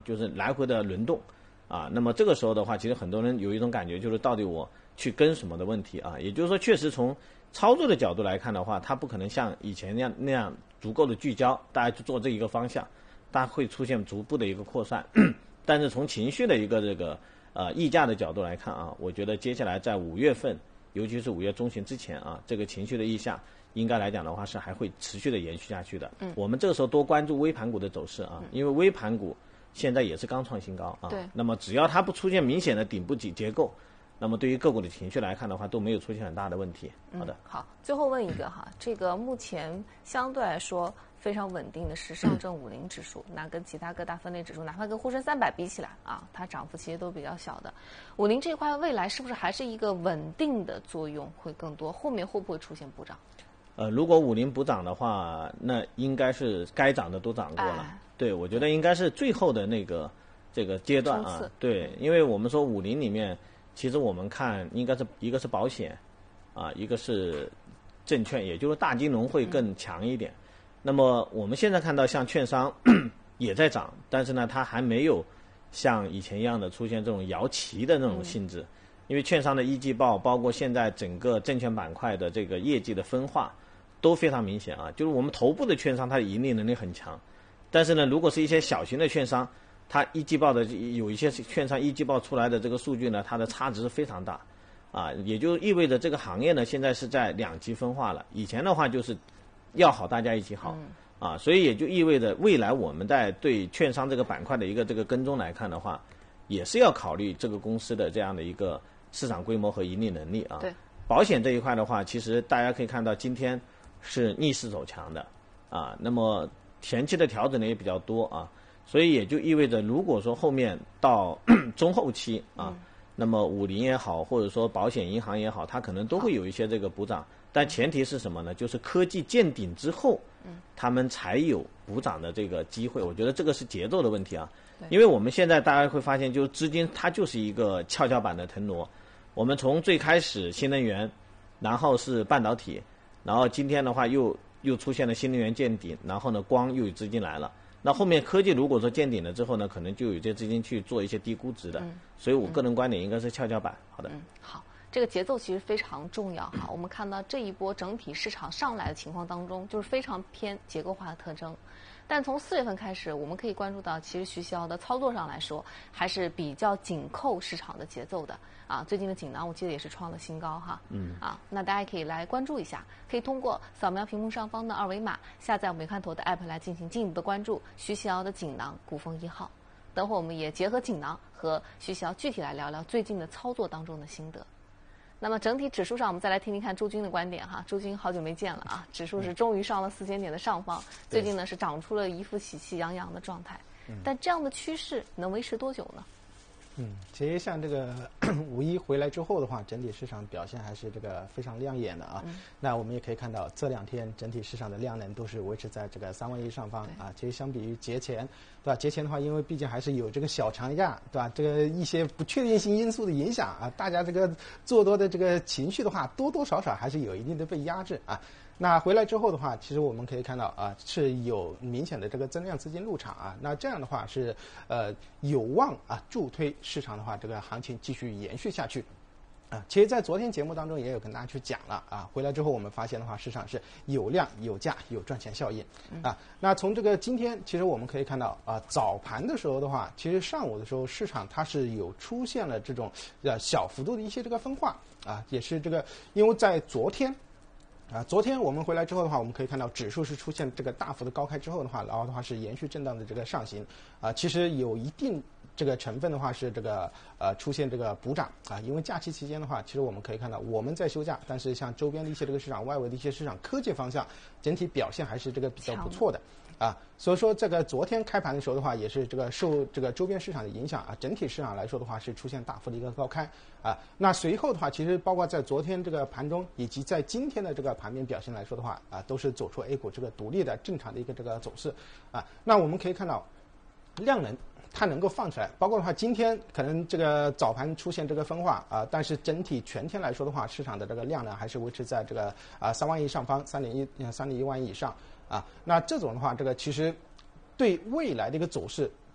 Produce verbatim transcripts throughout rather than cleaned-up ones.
就是来回的轮动啊。那么这个时候的话，其实很多人有一种感觉，就是到底我去跟什么的问题啊。也就是说，确实从操作的角度来看的话，它不可能像以前那样那样足够的聚焦，大家去做这一个方向，大家会出现逐步的一个扩散。但是从情绪的一个这个呃溢价的角度来看啊，我觉得接下来在五月份，尤其是五月中旬之前啊，这个情绪的溢价应该来讲的话是还会持续的延续下去的。嗯，我们这个时候多关注微盘股的走势啊，因为微盘股现在也是刚创新高啊。 对。 那么只要它不出现明显的顶部结结构，那么对于个股的情绪来看的话，都没有出现很大的问题。好的。 嗯、好，最后问一个哈，这个目前相对来说非常稳定的是上证五零指数，那跟其他各大分类指数，哪怕跟沪深三百比起来啊，它涨幅其实都比较小的。五零这块未来是不是还是一个稳定的作用会更多？后面会不会出现补涨？ 呃，如果五零补涨的话，那应该是该涨的都涨过了。哎、对，我觉得应该是最后的那个这个阶段啊。对，因为我们说五零里面，其实我们看应该是一个是保险，啊，一个是证券，也就是大金融会更强一点。嗯、那么我们现在看到像券商也在涨，但是呢，它还没有像以前一样的出现这种摇旗的那种性质。嗯、因为券商的一季报，包括现在整个证券板块的这个业绩的分化都非常明显啊。就是我们头部的券商它的盈利能力很强，但是呢，如果是一些小型的券商，它一季报的有一些券商一季报出来的这个数据呢，它的差值是非常大，啊，也就意味着这个行业呢现在是在两极分化了。以前的话就是要好大家一起好，啊，所以也就意味着未来我们在对券商这个板块的一个这个跟踪来看的话，也是要考虑这个公司的这样的一个市场规模和盈利能力啊。 对， 保险这一块的话，其实大家可以看到今天是逆势走强的，啊，那么前期的调整呢也比较多啊。所以也就意味着，如果说后面到中后期啊，嗯、那么五零也好，或者说保险、银行也好，它可能都会有一些这个补涨，但前提是什么呢？就是科技见顶之后，嗯，他们才有补涨的这个机会。我觉得这个是节奏的问题啊，因为我们现在大家会发现，就是资金它就是一个跷跷板的腾挪。我们从最开始新能源，然后是半导体，然后今天的话又又出现了新能源见顶，然后呢光又有资金来了。那后面科技如果说见顶了之后呢，可能就有些资金去做一些低估值的，嗯、所以我个人观点应该是跷跷板。好的， 嗯，好，这个节奏其实非常重要哈。我们看到这一波整体市场上来的情况当中，就是非常偏结构化的特征。但从四月份开始，我们可以关注到，其实徐骁的操作上来说，还是比较紧扣市场的节奏的啊。最近的锦囊，我记得也是创了新高哈。嗯。啊，那大家可以来关注一下，可以通过扫描屏幕上方的二维码，下载我们美看头的 app 来进行进一步的关注徐骁的锦囊股风一号。等会儿我们也结合锦囊和徐骁具体来聊聊最近的操作当中的心得。那么整体指数上，我们再来听听看朱军的观点哈。朱军好久没见了啊，指数是终于上了四千点的上方，最近呢是长出了一副喜气洋洋的状态。但这样的趋势能维持多久呢？ 嗯，其实像这个五一回来之后的话，整体市场表现还是这个非常亮眼的啊。嗯、那我们也可以看到，这两天整体市场的量能都是维持在这个三万亿上方啊。其实相比于节前，对吧？节前的话，因为毕竟还是有这个小长假，对吧？这个一些不确定性因素的影响啊，大家这个做多的这个情绪的话，多多少少还是有一定的被压制啊。那回来之后的话，其实我们可以看到啊，是有明显的这个增量资金入场啊。那这样的话是呃有望啊助推市场的话，这个行情继续延续下去。啊，其实，在昨天节目当中也有跟大家去讲了啊。回来之后，我们发现的话，市场是有量、有价、有赚钱效应啊。那从这个今天，其实我们可以看到啊，早盘的时候的话，其实上午的时候，市场它是有出现了这种呃小幅度的一些这个分化啊，也是这个，因为在昨天。啊，昨天我们回来之后的话，我们可以看到指数是出现这个大幅的高开之后的话，然后的话是延续震荡的这个上行，啊，其实有一定这个成分的话是这个呃出现这个补涨啊，因为假期期间的话，其实我们可以看到我们在休假，但是像周边的一些这个市场、外围的一些市场、科技方向整体表现还是这个比较不错的。啊，所以说这个昨天开盘的时候的话，也是这个受这个周边市场的影响啊，整体市场来说的话是出现大幅的一个高开啊。那随后的话，其实包括在昨天这个盘中以及在今天的这个盘面表现来说的话啊，都是走出 A 股这个独立的正常的一个这个走势啊。那我们可以看到量能它能够放出来，包括的话今天可能这个早盘出现这个分化啊，但是整体全天来说的话，市场的这个量呢还是维持在这个啊三万亿上方，三点一三点一万亿以上。啊，那这种的话，这个其实对未来的一个走势，包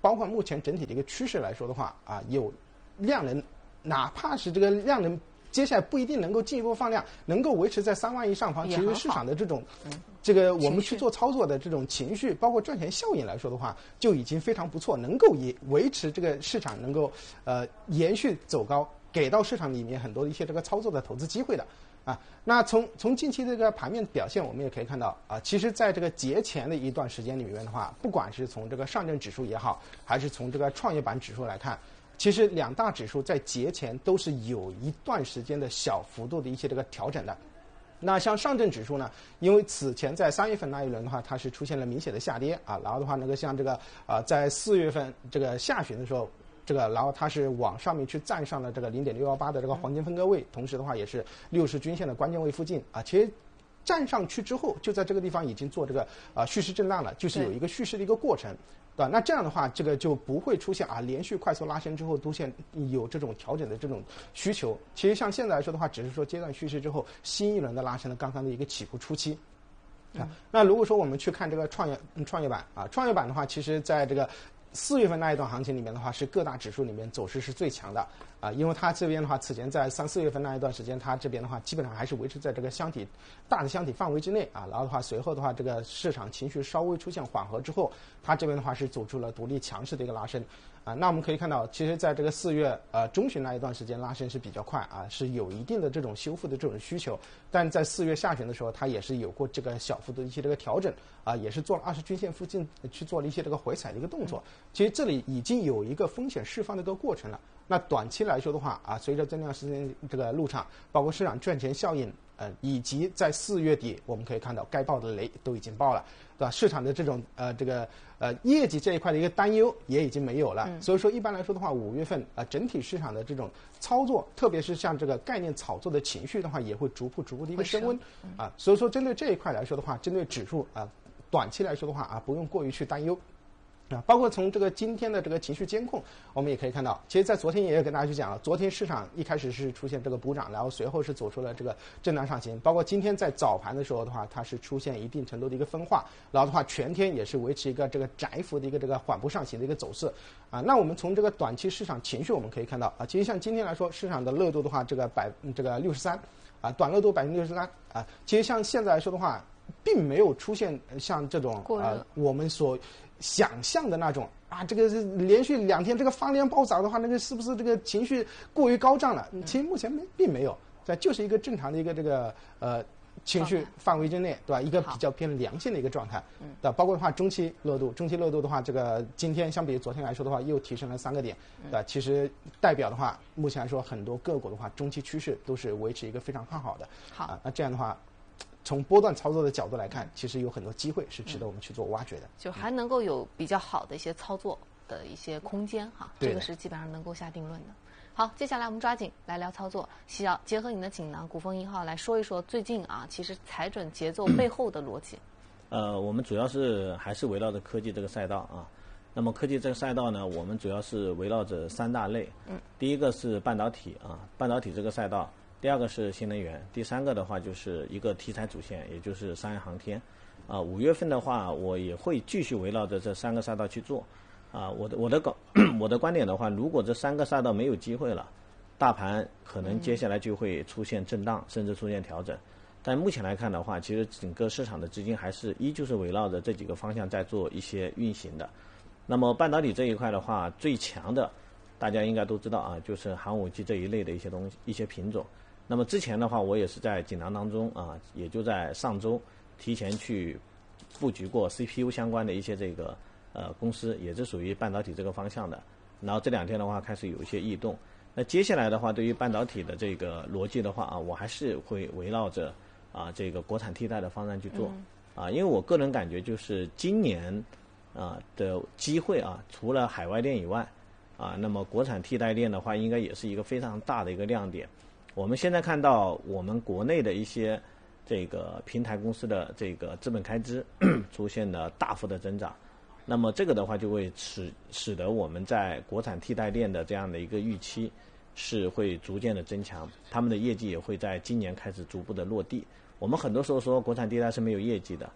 包括目前整体的一个趋势来说的话啊，有量能，哪怕是这个量能接下来不一定能够进一步放量，能够维持在三万亿上方，其实市场的这种、嗯、这个我们去做操作的这种情绪，包括赚钱效应来说的话，就已经非常不错，能够也维持这个市场能够呃延续走高，给到市场里面很多的一些这个操作的投资机会的。啊，那从从近期这个盘面表现，我们也可以看到啊，其实在这个节前的一段时间里面的话，不管是从这个上证指数也好，还是从这个创业板指数来看，其实两大指数在节前都是有一段时间的小幅度的一些这个调整的。那像上证指数呢，因为此前在三月份那一轮的话，它是出现了明显的下跌啊，然后的话那个像这个啊，在四月份这个下旬的时候。这个，然后它是往上面去站上了这个零点六一八的这个黄金分割位，同时的话也是六十均线的关键位附近啊。其实站上去之后，就在这个地方已经做这个啊蓄势震荡了，就是有一个蓄势的一个过程，对吧？那这样的话，这个就不会出现啊连续快速拉升之后出现有这种调整的这种需求。其实像现在来说的话，只是说阶段蓄势之后新一轮的拉升的刚刚的一个起步初期。啊，那如果说我们去看这个创业创业板啊，创业板的话，其实在这个四月份那一段行情里面的话，是各大指数里面走势是最强的啊，因为它这边的话，此前在三四月份那一段时间，它这边的话基本上还是维持在这个箱体大的箱体范围之内啊，然后的话随后的话，这个市场情绪稍微出现缓和之后，它这边的话是走出了独立强势的一个拉升啊。那我们可以看到，其实在这个四月呃中旬那一段时间拉升是比较快啊，是有一定的这种修复的这种需求，但在四月下旬的时候，它也是有过这个小幅的一些这个调整啊，也是做了二十均线附近去做了一些这个回踩的一个动作。其实这里已经有一个风险释放的一个过程了。那短期来说的话啊，随着增量时间这个入场，包括市场赚钱效应，呃，以及在四月底我们可以看到该爆的雷都已经爆了，对吧？市场的这种呃这个呃业绩这一块的一个担忧也已经没有了。嗯、所以说一般来说的话，五月份啊、呃、整体市场的这种操作，特别是像这个概念炒作的情绪的话，也会逐步逐步的一个升温、嗯、啊。所以说针对这一块来说的话，针对指数啊、呃，短期来说的话啊，不用过于去担忧。啊，包括从这个今天的这个情绪监控，我们也可以看到，其实，在昨天也有跟大家去讲了，昨天市场一开始是出现这个补涨，然后随后是走出了这个震荡上行，包括今天在早盘的时候的话，它是出现一定程度的一个分化，然后的话全天也是维持一个这个窄幅的一个这个缓步上行的一个走势。啊，那我们从这个短期市场情绪我们可以看到啊，其实像今天来说，市场的热度的话，这个百这个六十三，啊，短热度百分之六十三啊，其实像现在来说的话，并没有出现像这种呃我们所想象的那种啊，这个是连续两天这个放量暴涨的话，那个是不是这个情绪过于高涨了？其实目前没并没有，对，就是一个正常的一个这个呃情绪范围之内，对吧？一个比较偏良性的一个状态，对吧？包括的话中期热度，中期热度的话，这个今天相比于昨天来说的话，又提升了三个点，对吧？其实代表的话，目前来说很多个股的话，中期趋势都是维持一个非常看好的。 好， 啊，那这样的话。从波段操作的角度来看，其实有很多机会是值得我们去做挖掘的， 就还能够有比较好的一些操作的一些空间哈，这个是基本上能够下定论的。好，接下来我们抓紧来聊操作，需要结合你的锦囊股风一号来说一说最近啊，其实踩准节奏背后的逻辑。 呃，我们主要是还是围绕着科技这个赛道啊。那么科技这个赛道呢，我们主要是围绕着三大类，嗯，第一个是半导体啊，半导体这个赛道。第二个是新能源，第三个的话就是一个题材主线，也就是商业航天。啊，五月份的话，我也会继续围绕着这三个赛道去做。啊，我的我的搞我的观点的话，如果这三个赛道没有机会了，大盘可能接下来就会出现震荡，甚至出现调整。但目前来看的话，其实整个市场的资金还是依旧是围绕着这几个方向在做一些运行的。那么半导体这一块的话，最强的大家应该都知道啊，就是寒武纪这一类的一些东西、一些品种。那么之前的话，我也是在锦囊当中啊，也就在上周提前去布局过 C P U 相关的一些这个呃公司，也是属于半导体这个方向的。然后这两天的话开始有一些异动。那接下来的话，对于半导体的这个逻辑的话啊，我还是会围绕着啊这个国产替代的方案去做啊，因为我个人感觉就是今年啊的机会啊，除了海外链以外啊，那么国产替代链的话，应该也是一个非常大的一个亮点。我们现在看到我们国内的一些这个平台公司的这个资本开支出现了大幅的增长，那么这个的话就会使使得我们在国产替代链的这样的一个预期是会逐渐的增强，他们的业绩也会在今年开始逐步的落地。我们很多时候说国产替代是没有业绩的，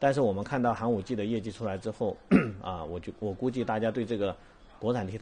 但是我们看到寒武纪的业绩出来之后，啊，我就我估计大家对这个国产题材